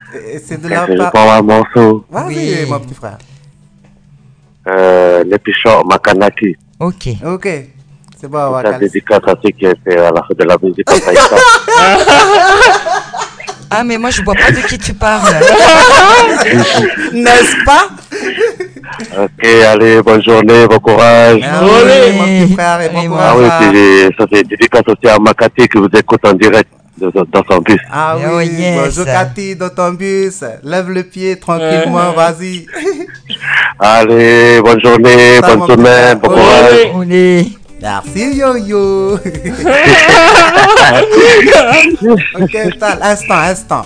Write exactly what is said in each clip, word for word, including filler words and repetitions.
Et c'est de Est-ce la que je part. peux avoir un morceau? Vas-y, Oui. mon petit frère. Euh, les Pichons Makanaki. Ok. Ok. C'est bon, on va La caler. dédicace à ceux qui étaient à la fin de la musique en Taïwan. Ah, mais moi, je vois pas de qui tu parles. N'est-ce pas? Ok, allez, bonne journée, bon courage. Ah oui, mon petit frère, et bon Allez, courage. Ah oui, à- puis ça c'est dédicace aussi à Makati qui vous écoute en direct de- de- dans son bus. Ah Oh, oui, yes. bonjour Cathy dans ton bus. Lève le pied tranquillement, vas-y. Allez, bonne journée, Ça, mon bonne petit semaine, frère. bon courage. Olé. Merci Yo-Yo. Ok, tal, instant, instant.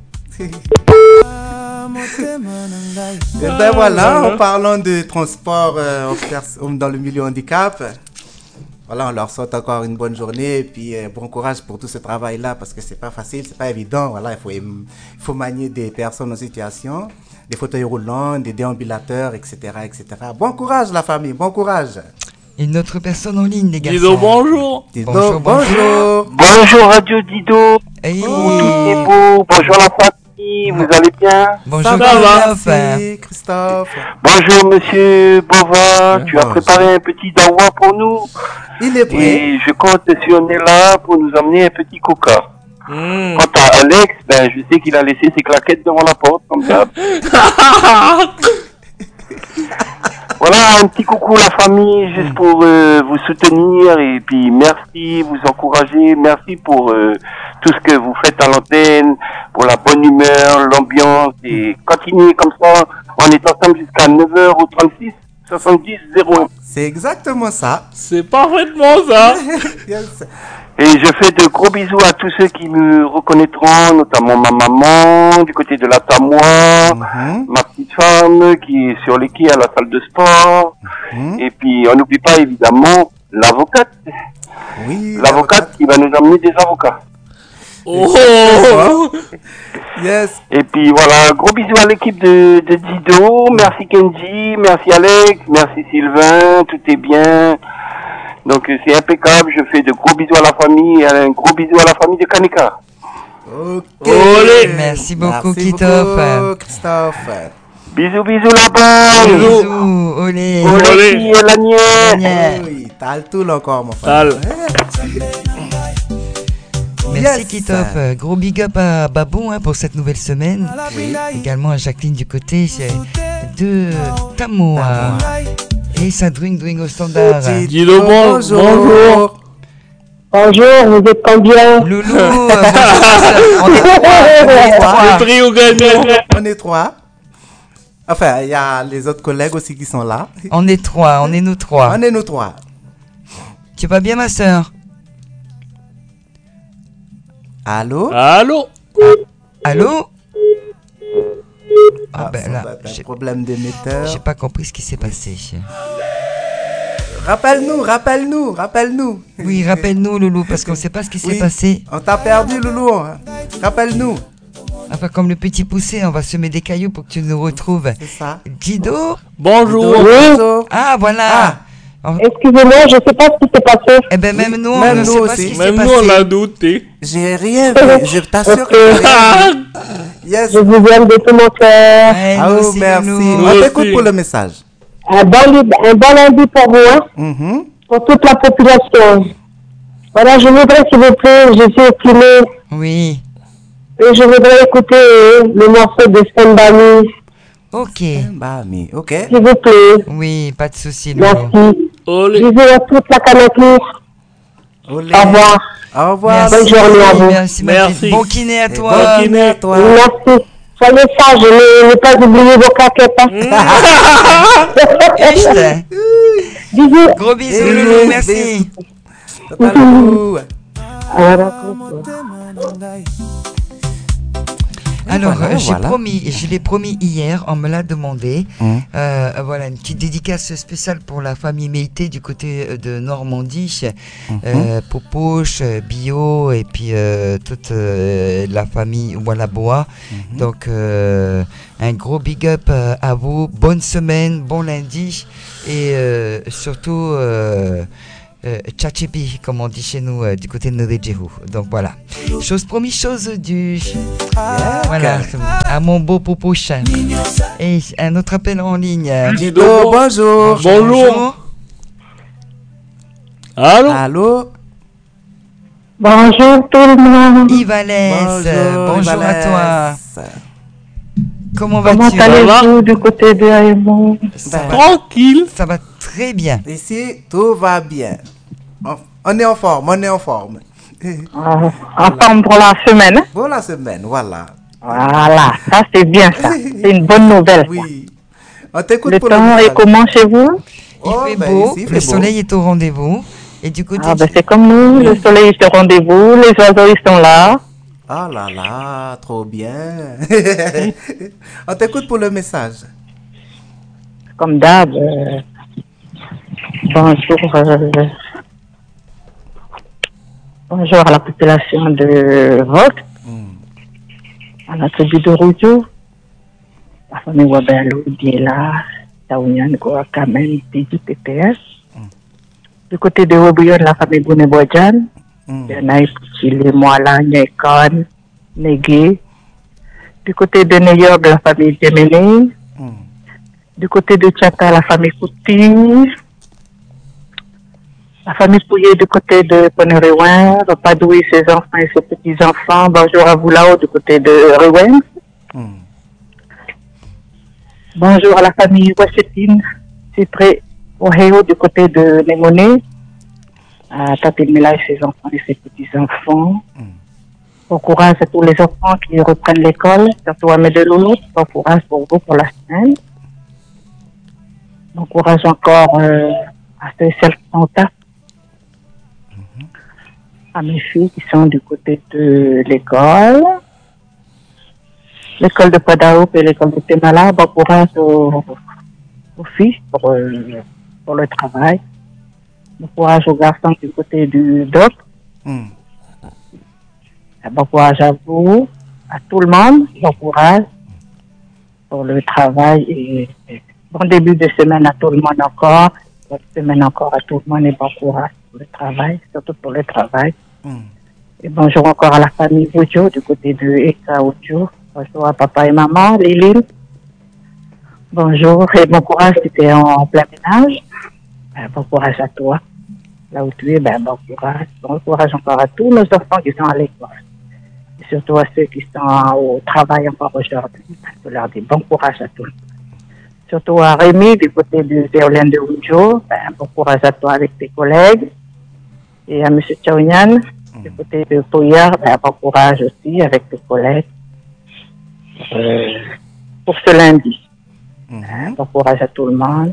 Et ben voilà, en parlant de transport euh, aux pers- dans le milieu handicap, voilà, on leur souhaite encore une bonne journée et puis euh, bon courage pour tout ce travail-là parce que c'est pas facile, c'est pas évident. Voilà, il faut, il faut manier des personnes en situation, des fauteuils roulants, des déambulateurs, et cetera, et cetera. Bon courage la famille, bon courage. Une autre personne en ligne, les garçons. Dido, bonjour. Dido, Bonjour, bonjour. Bonjour Radio Dido, Hey. tout est beau, bonjour la famille, vous allez bien? Bonjour, Ça va, Christophe. merci Christophe. Bonjour Monsieur Bova, tu as Bonjour. préparé un petit dawa pour nous Il est prêt. et je compte sur Nella pour nous amener un petit coca. Mmh. Quant à Alex, ben je sais qu'il a laissé ses claquettes devant la porte comme ça. Voilà, un petit coucou la famille, juste pour euh, vous soutenir et puis merci, vous encourager, merci pour euh, tout ce que vous faites à l'antenne, pour la bonne humeur, l'ambiance et continuez comme ça, on est ensemble jusqu'à neuf heures au trente-six soixante-dix zéro un. C'est exactement ça. C'est parfaitement ça. Yes. Et je fais de gros bisous à tous ceux qui me reconnaîtront, notamment ma maman, du côté de la Tamois, Mhm. ma petite femme qui est sur les quais à la salle de sport. Mhm. Et puis, on n'oublie pas évidemment l'avocate. Oui, L'avocate qui va nous amener des avocats. Oh. Yes. Et puis voilà, gros bisous à l'équipe de, de Dido. Merci Kenji, merci Alex, merci Sylvain, tout est bien. Donc euh, c'est impeccable, je fais de gros bisous à la famille, et un gros bisou à la famille de Kanika. Ok. Olé. Merci beaucoup, Merci Christophe. beaucoup, Christophe. Bisous, bisous là-bas. Bisous. Bisous. Olé. Olé, et la nièce. Yeah. Oui, t'as le tout encore, mon frère. Tal. Merci, Yes. Christophe. Gros big up à Babou hein, pour cette nouvelle semaine. Également à Jacqueline du côté c'est de Tamoa. Et Sandrine Dwing au standard. Dido, bon- bonjour. Bonjour, vous êtes combien? Loulou, euh, bonjour. On est trois. On est Le trois. trio gagnant. On est trois. Enfin, il y a les autres collègues aussi qui sont là. On est trois. On est nous trois. On est nous trois. Tu vas bien, ma soeur? Allô? Allô. Allô? Ah Ah, ben ça là, doit être un j'ai problème d'émetteur. j'ai pas compris ce qui s'est passé. Rappelle-nous, rappelle-nous, rappelle-nous. Oui, rappelle-nous, Loulou, parce qu'on sait pas ce qui s'est Oui. passé. On t'a perdu, Loulou. hein. Rappelle-nous. Enfin, comme le petit poussé, on va semer des cailloux pour que tu nous retrouves. C'est ça. Dido? Bonjour. Bonjour. Ah, voilà. Ah. On- Excusez-moi, je sais pas ce qui s'est passé. Eh ben, même nous, on même ne nous sait pas ce aussi. qui s'est Même passé. nous, on l'a douté. J'ai rien vu. Je t'assure que j'ai rien vu. Yes. Je vous aime de tout mon cœur. Ouais, Ah, nous oh, aussi, merci. Loulou. Nous On t'écoute aussi. pour le message. Un bon, li- un bon lundi pour vous, hein, Mhm. pour toute la population. Voilà, je voudrais, s'il vous plaît, je suis filmé, Oui. et je voudrais écouter euh, le morceau de Stembani, Ok. Bah, mais, ok. s'il vous plaît. Oui, pas de souci, Loulou. Merci. Olé. Bisous à toute la Canapure. Olé. Au revoir. Au revoir. Bonne journée à vous. Merci, ma Merci. petite. Bon kiné à Et toi. bonne kiné à toi. Merci. Soyez sages, ne, ne pas oublier vos claquettes. Hein. Echt. Bisous. Gros bisous, Bisous, Loulou, merci. Tata Loulou. À la prochaine. Alors, voilà, euh, j'ai voilà. promis, je l'ai promis hier, on me l'a demandé. Hum. Euh, voilà, une petite dédicace spéciale pour la famille Méité du côté euh, de Normandie. Euh, Popoche, euh, Bio et puis euh, toute euh, la famille Wallabois. Donc, euh, un gros big up euh, à vous. Bonne semaine, bon lundi et euh, surtout. euh, euh, tchatchepi, comme on dit chez nous, euh, du côté de Nodejeu. Donc voilà. Chose promise, chose due. Yeah. Voilà, à mon beau Poupouche. Et un autre appel en ligne. Dido, Oh, bonjour. Bonjour. Allô? Allô? Bonjour tout le monde. Ivalès, bonjour, bonjour à toi. Comment Comment vas-tu? allez-vous du côté de Raymond? Ça va, Tranquille. ça va très bien. Ici, tout va bien. On, on est en forme, on est en forme. Ah, en forme pour la semaine. Pour la semaine, voilà. Voilà, ça c'est bien ça. C'est une bonne nouvelle. ça. Oui. On t'écoute Le pour temps le est comment chez vous? Il Oh, fait ben beau, ici, il fait le beau. soleil est au rendez-vous. Et du côté Ah de- ben c'est comme nous, le soleil est au rendez-vous, les oiseaux ils sont là. Oh là là, trop bien. On t'écoute pour le message. Comme d'hab. euh, bonjour. euh, bonjour à la population de Vox, à la tribu de Rougeau, la famille Wabelou, Diela, Taounian, Goa, Kamen, Tiji, P P S. Du côté de Wabouyon, la famille Boune-Bodjan, Mm. Yanaï, Pouchili, Moala, Nyekon, Negé. Du côté de New York, la famille Djemene. Mm. Du côté de Tchata, la famille Kouti. La famille Pouillet du côté de Ponnerewan. Padoui, ses enfants et ses petits-enfants. Bonjour à vous là-haut du côté de Rewen. Mm. Bonjour à la famille Wassetine. Cyprès Oheo du côté de Némoné. À Tatemila et ses enfants et ses petits-enfants. Mm. Bon courage à tous les enfants qui reprennent l'école, surtout à Medeloulou. Bon courage pour vous pour la semaine. Bon courage encore euh, à ceux et celles qui sont au taf. À mes filles qui sont du côté de l'école. L'école de Padaoup et l'école de Temala. Bon courage aux, aux filles pour, euh, pour le travail. Bon courage aux garçons du côté du doc. Mm. Bon courage à vous, à tout le monde. Bon courage pour le travail et, et bon début de semaine à tout le monde encore. Bonne semaine encore à tout le monde et bon courage pour le travail, surtout pour le travail. Mm. Et bonjour encore à la famille Boudjo du côté de Eka Oudjo. Bonjour à papa et maman, Liline. Bonjour et bon courage si tu es en, en plein ménage. Ben, bon courage à toi. Là où tu es, ben, bon courage. Bon courage encore à tous nos enfants qui sont à l'école. Et surtout à ceux qui sont au travail encore aujourd'hui. Je leur dis bon courage à tous. Surtout à Rémi du côté de Zéolène de Oudjo. Ben, bon courage à toi avec tes collègues. Et à M. Tchaounian, du côté de Pouillard, ben, bon courage aussi avec tes collègues. Euh, pour ce lundi. Mhm. Bon courage à tout le monde.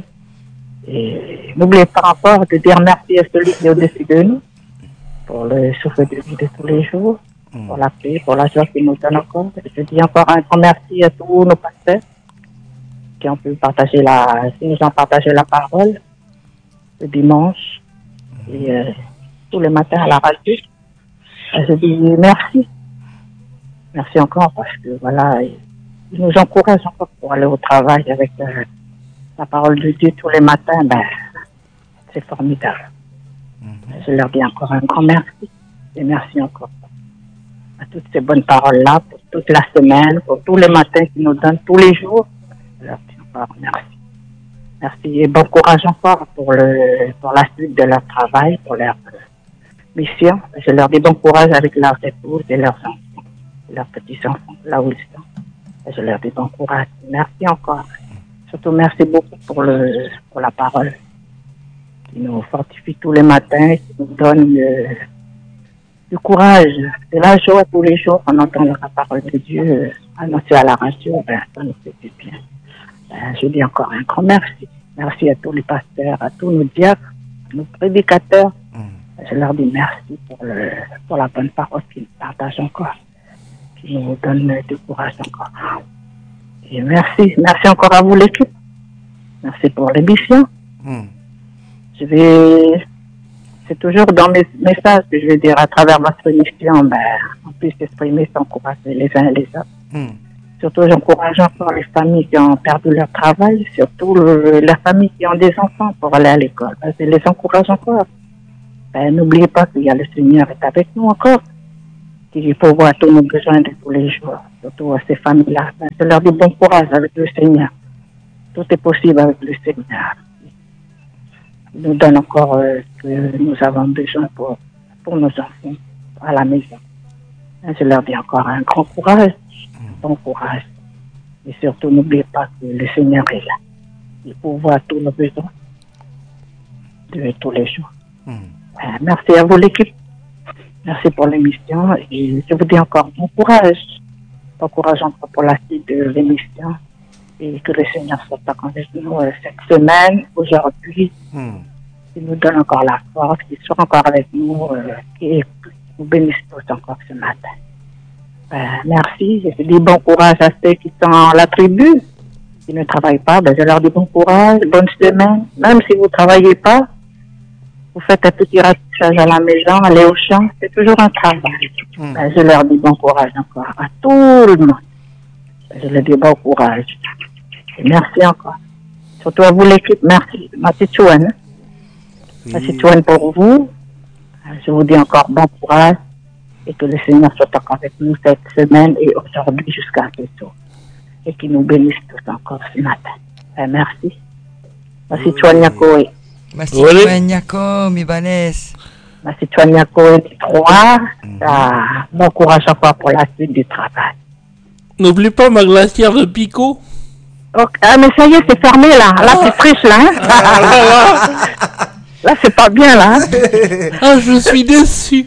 Et n'oubliez pas encore de dire merci à celui qui est au-dessus de nous pour le souffle de vie de tous les jours, Mm. pour la paix, pour la joie qu'il nous donne encore. Et je dis encore un grand merci à tous nos pasteurs qui ont pu partager la, qui nous ont partagé la parole le dimanche et euh, tous les matins à la radio. Et je dis merci. Merci encore parce que voilà, ils nous encouragent encore pour aller au travail avec euh, la parole de Dieu tous les matins. Ben, c'est formidable. Je leur dis encore un grand merci et merci encore à toutes ces bonnes paroles-là pour toute la semaine, pour tous les matins qu'ils nous donnent tous les jours. Je leur dis encore merci. Merci et bon courage encore pour, le, pour la suite de leur travail, pour leur euh, mission. Je leur dis bon courage avec leurs épouses et leurs enfants, et leurs petits-enfants, là où ils sont. Et je leur dis bon courage. Merci encore. Surtout merci beaucoup pour, le, pour la parole qui nous fortifie tous les matins, qui nous donne euh, du courage, de la joie tous les jours en entendant la parole de Dieu euh, annoncée à la radio. Ben, ça nous fait du bien. Ben, je dis encore un grand merci. Merci à tous les pasteurs, à tous nos diacres, à nos prédicateurs. Mm. Je leur dis merci pour, le, pour la bonne parole qu'ils partagent encore, qui nous donne du courage encore. Et merci, merci encore à vous l'équipe. Merci pour l'émission. Mm. Je vais, c'est toujours dans mes messages que je vais dire à travers votre émission, ben, on puisse s'exprimer, s'encourager les uns et les autres. Mm. Surtout, j'encourage encore les familles qui ont perdu leur travail, surtout le, les familles qui ont des enfants pour aller à l'école. Je les encourage encore Ben, n'oubliez pas qu'il y a le Seigneur est avec nous encore. Il faut voir tous nos besoins de tous les jours, surtout à ces familles-là. Ben, je leur dis bon courage avec le Seigneur. Tout est possible avec le Seigneur. Il nous donne encore euh, ce que nous avons besoin pour, pour nos enfants à la maison. Ben, je leur dis encore un grand courage, un bon courage. Et surtout, n'oubliez pas que le Seigneur est là. Il faut voir tous nos besoins de tous les jours. Mm. Ben, merci à vous, l'équipe. Merci pour l'émission. Et je vous dis encore bon courage. Bon courage encore pour la suite de l'émission. Et que le Seigneur soit avec nous euh, cette semaine, aujourd'hui. Mm. Il nous donne encore la force, qu'il soit encore avec nous euh, et nous bénisse tous encore ce matin. Euh, merci. Je dis bon courage à ceux qui sont à la tribu, qui ne travaillent pas. Ben, je leur dis bon courage, bonne semaine. Même si vous ne travaillez pas, vous faites un petit ratissage à la maison, allez au champ, c'est toujours un travail. Mm. Ben, je leur dis bon courage encore à tout le monde. Ben, je leur dis bon courage. Et merci encore. Surtout à vous l'équipe, merci. Merci Chouane. Oui. Merci Chouane pour vous. Je vous dis encore bon courage. Et que le Seigneur soit encore avec nous cette semaine et aujourd'hui jusqu'à ce jour. Et qu'il nous bénisse tous encore ce matin. Ben, merci. Merci Chouaniako. Oui. Merci Chouaniako, Mibanes. Merci Chouaniako et trois. Mm-hmm. Ah, bon courage encore pour la suite du travail. N'oublie pas ma glacière de Pico. Okay. Ah, mais ça y est, c'est fermé là. Là, ah. C'est triche là. Hein? Ah, là, là. Là, c'est pas bien là. Hein? Ah, je suis déçu.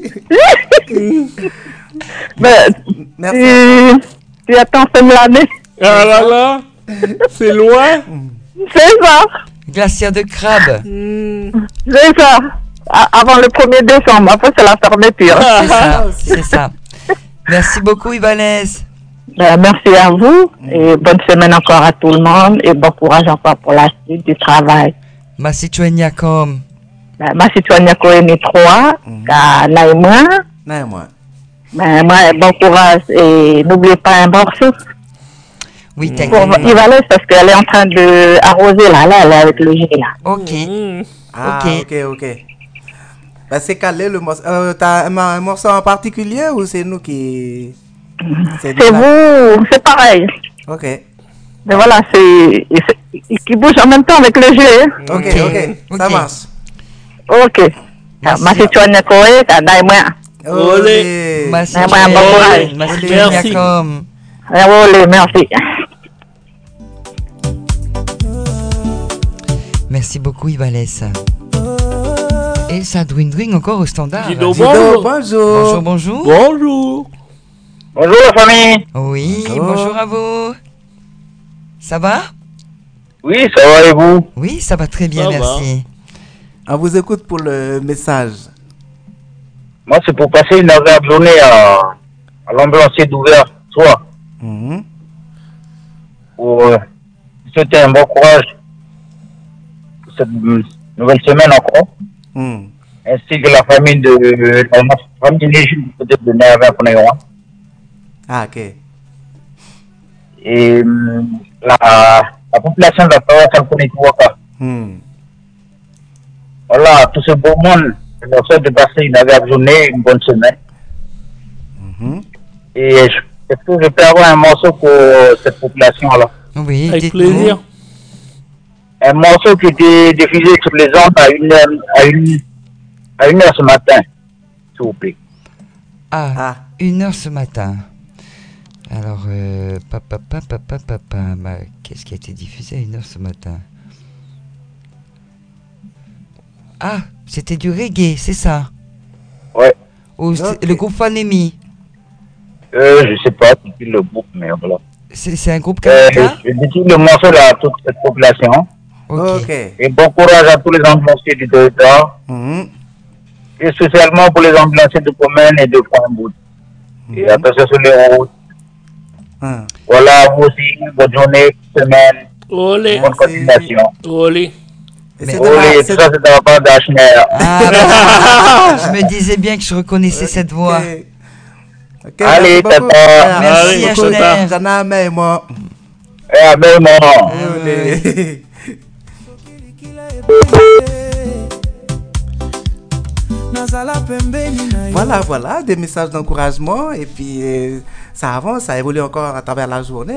Mais, merci. Tu, tu attends fin de l'année. Ah là là. C'est loin. C'est ça. Glacière de crabe. Mm. C'est ça. A- avant le premier décembre. Après, c'est la fermeture. C'est ça. C'est ça. Merci beaucoup, Ibanez. Ben, merci à vous. Et bonne semaine encore à tout le monde. Et bon courage encore pour la suite du travail. Merci, Chouaniakom. Ben, merci, Chouaniakom et trois. Naïma. Naïma. Ben, moi, bon courage. Et n'oubliez pas un morceau. Oui, t'inquiète. Pour Ivalès, parce qu'elle est en train de arroser là, là, elle est avec le jet là. Ok. Mmh. Ah, ok, ok. ok. Ben, c'est calé le morceau. Euh, t'as un, un morceau en particulier ou c'est nous qui. C'est, c'est vous, c'est pareil. Ok. Mais voilà, c'est. c'est qui bouge en même temps avec le jet. Ok, ok. okay. Ça marche. Ok. Merci, Chouane Koé, t'as d'ailleurs. Olé. Merci, merci. Olé, merci. Merci beaucoup, Ivalès. Et ça dwindring encore au standard. Dido, bonjour. Bonjour, bonjour. Bonjour. Bonjour la famille. Oui, bonjour. bonjour à vous. Ça va? Oui, ça va et vous? Oui, ça va très bien, ça merci. Va. On vous écoute pour le message. Moi, c'est pour passer une agréable journée à, à l'ambulancier d'ouvert, soit. Mm-hmm. Pour euh, souhaiter un bon courage pour cette nouvelle semaine encore. Mm. Ainsi que la famille de, de notre famille légitime peut-être de Nerva Ponéon. Ah, ok. Et la, la population de la paroisse Alconituaka. Mm. Voilà, tout ce beau monde, je leur souhaite de passer une agréable journée, une bonne semaine. Mm-hmm. Et je, est-ce que je peux avoir un morceau pour cette population-là? Oui, avec plaisir. Un morceau qui était diffusé sur les ondes à une heure, à une, à une heure ce matin, s'il vous plaît. Ah, ah. une heure ce matin. Alors, euh, papa, papa, papa, papa, bah, qu'est-ce qui a été diffusé à une heure ce matin? Ah, c'était du reggae, c'est ça? Ouais. Ou okay. Le groupe Fanemi? Euh, je sais pas, c'est le groupe, mais voilà. C'est, c'est un groupe canadien? Euh, je dédie le morceau à toute cette population. Ok. okay. Et bon courage à tous les ambulanciers du territoire. Mm-hmm. Et spécialement pour les ambulanciers de Comène et de Point-Bout. Mm-hmm. Et attention sur les routes. Mm. Voilà, vous aussi, bonne journée, semaine. Olé. Bonne continuation. Olé. Olé, tout ça c'est de la part d'Achner. Ah, bah, je me disais bien que je reconnaissais okay. cette voix. Okay, allez, tata. Merci, Achner. J'en ai un mais moi. Eh, mais moi. Voilà, voilà, des messages d'encouragement et puis euh, ça avance, ça évolue encore à travers la journée.